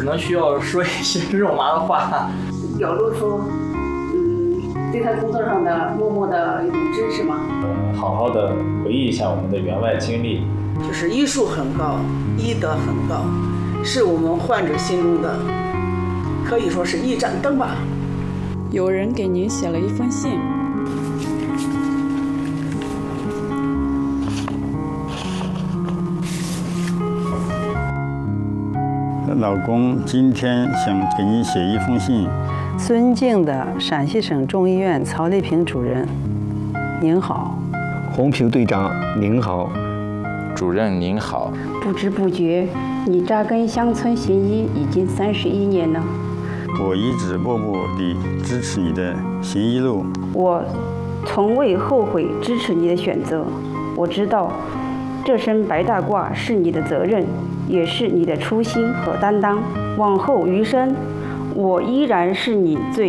可能需要说一些肉麻的话， 表露出对他工作上的默默的一种支持吗？ 好好的回忆一下我们的员外经历， 就是医术很高，医德很高，是我们患者心中的可以说是一盏灯吧。 有人给您写了一封信。 老公今天想给你写一封信。 尊敬的陕西省中医院曹丽萍主任，您好。 红平队长您好。 主任您好。 不知不觉，你扎根乡村行医已经31年了。 我一直默默地支持你的行医路。 我从未后悔支持你的选择。我知道，这身白大褂是你的责任，也是你的初心和担当。往后余生，我依然是你最